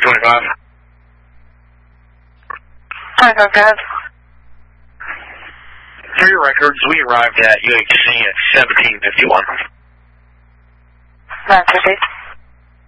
225. 25, go ahead. For your records, we arrived at UHC at 1751. 950.